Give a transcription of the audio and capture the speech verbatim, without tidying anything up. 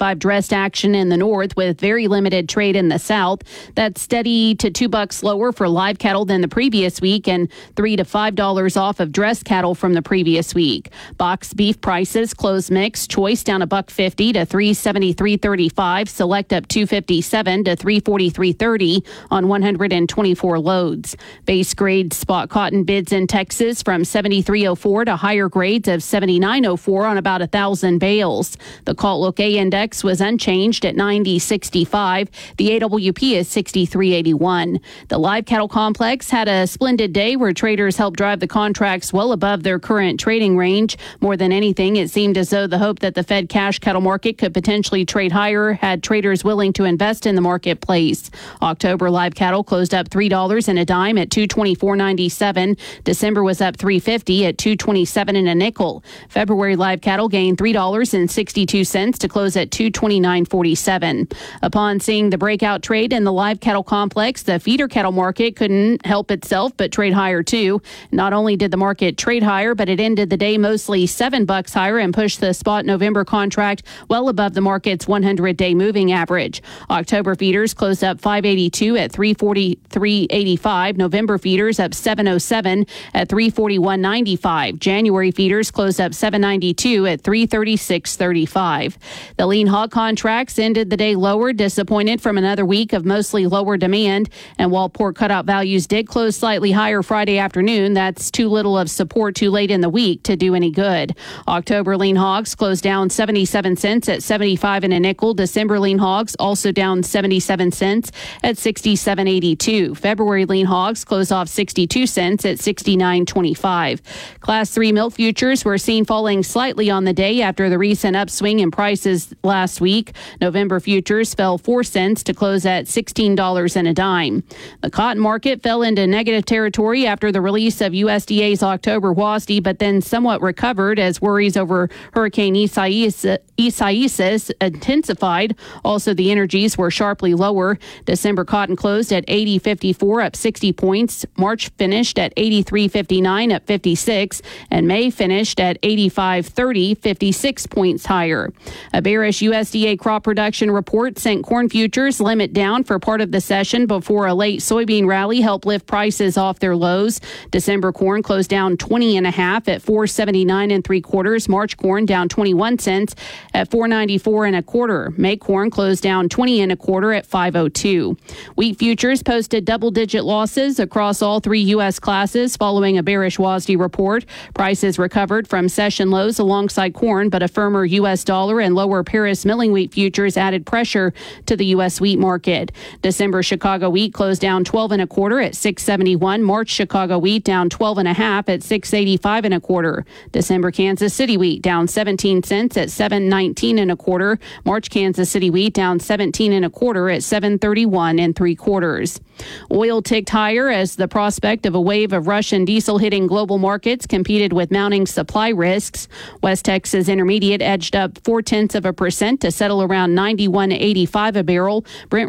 twenty-five dressed action in the north with very limited trade in the south. That's steady to two bucks lower for live cattle than the previous week and three to five dollars off of dressed cattle from the previous week. Box beef prices closed mixed. Choice down a buck fifty to three seventy-three thirty-five. Select up two fifty-seven to three forty-three thirty on one hundred twenty-four loads. Base grade spot cotton bids in Texas from seventy-three oh four to higher grades of seventy-nine oh four on about a thousand bales. The Calt A index was unchanged at ninety sixty-five. The A W P is sixty-three eighty-one. The live cattle complex had a splendid day where traders helped drive the contracts well above their current trading range. More than anything, it seemed as though the hope that the Fed cash cattle market could potentially trade higher had traders willing to invest in the marketplace. October live cattle closed up three dollars and a dime at two twenty-four ninety-seven. December was up three fifty at two twenty-seven and a nickel. February live cattle gained three dollars and sixty-two cents to close at two twenty-nine forty-seven. Upon seeing the breakout trade in the live cattle complex, the feeder cattle market couldn't help itself but trade higher too. Not only did the market trade higher, but it ended the day mostly seven bucks higher and pushed the spot November contract well above the market's one hundred day moving average. October feeders closed up five eighty-two at three forty-three eighty-five. November feeders up seven oh seven at three forty-one ninety-five. January feeders closed up seven ninety-two at three thirty-six thirty-five. The lean hog contracts ended the day lower, disappointed from another week of mostly lower demand. And while pork cutout values did close slightly higher Friday afternoon, that's too little of support too late in the week to do any good. October lean hogs closed down seventy-seven cents at seventy-five and a nickel. December lean hogs also down seventy-seven cents at sixty-seven eighty-two. February lean hogs closed off sixty-two cents at sixty-nine twenty-five. Class three milk futures were seen falling slightly on the day after the recent upswing in prices last week. November futures fell four cents to close at sixteen dollars and a dime. The cotton market fell into negative territory after the release of U S D A's October W A S D, but then somewhat recovered as worries over Hurricane Isaias, Isaias intensified. Also, the energies were sharply lower. December cotton closed at eighty fifty-four, up sixty points. March finished at eighty-three fifty-nine, up fifty-six, and May finished at eighty-five thirty, fifty-six points higher. A bearish U S D A crop production report sent corn futures limit down for part of the session before a late soybean rally helped lift prices off their lows. December corn closed down twenty and a half at four seventy-nine and three quarters. March corn down twenty-one cents at four ninety-four and a quarter. May corn closed down twenty and a quarter at five oh two. Wheat futures posted double-digit losses across all three U S classes following a bearish W A S D report. Prices recovered from session lows alongside corn, but a firmer U S dollar and lower Paris milling wheat futures added pressure to the U S wheat market. December Chicago wheat closed down twelve and a quarter at six seventy-one. March Chicago wheat down twelve and a half at six eighty-five and a quarter. December Kansas City wheat down seventeen cents at seven nineteen and a quarter. March Kansas City wheat down seventeen and a quarter at seven thirty-one and three quarters. Oil ticked higher as the prospect of a wave of Russian diesel hitting global markets competed with mounting supply risks. West Texas Intermediate edged up four tenths of a percent to settle around ninety-one eighty-five a barrel. Brent